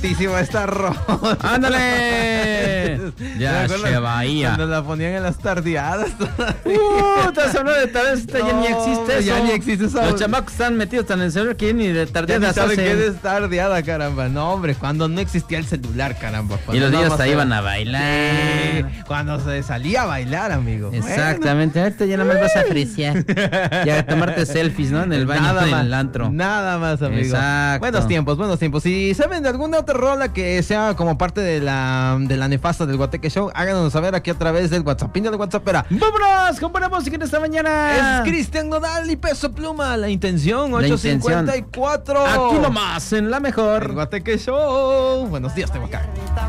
esta rola. ¡Ándale! Ya se Bahía. Cuando la ponían en las tardeadas. Estás hablando de tardeadas, ya ni existe eso. Ya ni existe eso. Los chamacos están metidos tan en el celular que ya ni de tardeadas ¿Saben hacen. qué es tardeada, caramba? No, hombre, cuando no existía el celular, caramba. Y los niños hasta se iban a bailar. Sí, cuando se salía a bailar, amigo. Exactamente. Ahorita ya nada más vas a frisear. Y a tomarte selfies, ¿no? En el baño, en el antro. Nada más, amigo. Exacto. Buenos tiempos. Si saben de alguna otra rola que sea como parte de la nefasta del Guateque Show, háganos saber aquí a través del WhatsApp. Pinta de WhatsAppera. ¡Vámonos! Comparamos en esta mañana. Es Cristian Nodal y Peso Pluma. La intención, 854. Aquí nomás, en la mejor. El Guateque Show. Buenos días, Tehuacán.